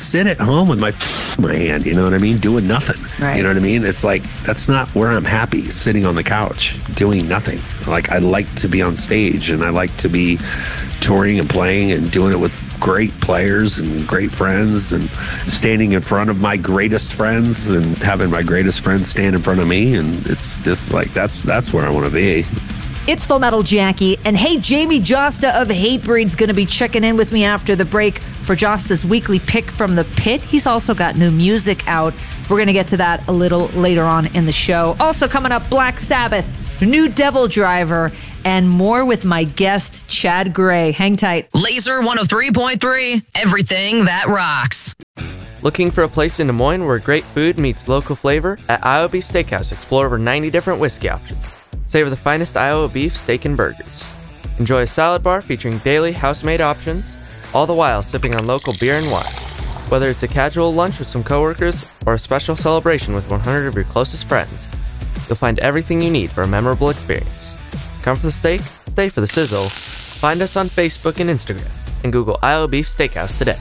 sit at home with my hand, you know what I mean? Doing nothing. Right. You know what I mean? It's like, that's not where I'm happy, sitting on the couch, doing nothing. Like, I like to be on stage, and I like to be touring and playing and doing it with great players and great friends, and standing in front of my greatest friends and having my greatest friends stand in front of me. And it's just like, that's where I want to be. It's Full Metal Jackie. And hey, Jamie Josta of Hatebreed's going to be checking in with me after the break for Josta's weekly pick from the pit. He's also got new music out. We're going to get to that a little later on in the show. Also coming up, Black Sabbath, new Devil Driver, and more with my guest, Chad Gray. Hang tight. Laser 103.3, everything that rocks. Looking for a place in Des Moines where great food meets local flavor? At Iowa Beef Steakhouse, explore over 90 different whiskey options. Savor the finest Iowa beef, steak, and burgers. Enjoy a salad bar featuring daily house-made options, all the while sipping on local beer and wine. Whether it's a casual lunch with some coworkers or a special celebration with 100 of your closest friends, you'll find everything you need for a memorable experience. Come for the steak, stay for the sizzle. Find us on Facebook and Instagram, and Google Iowa Beef Steakhouse today.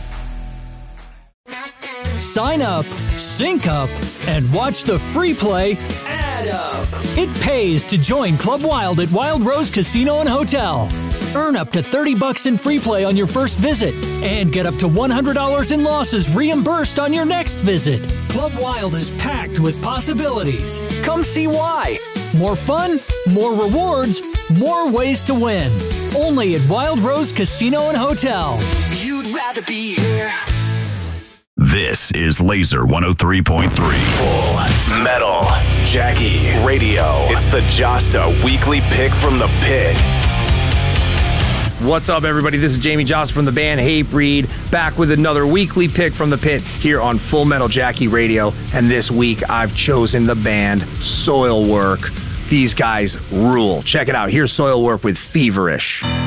Sign up, sync up, and watch the free play Add Up. It pays to join Club Wild at Wild Rose Casino and Hotel. Earn up to $30 in free play on your first visit and get up to $100 in losses reimbursed on your next visit. Club Wild is packed with possibilities. Come see why. More fun, more rewards, more ways to win. Only at Wild Rose Casino and Hotel. You'd rather be here. This is Laser 103.3. Full Metal Jackie Radio. It's the Josta Weekly Pick from the Pit. What's up, everybody? This is Jamie Josta from the band Hatebreed, back with another weekly pick from the pit here on Full Metal Jackie Radio. And this week, I've chosen the band Soilwork. These guys rule. Check it out. Here's Soilwork with Feverish.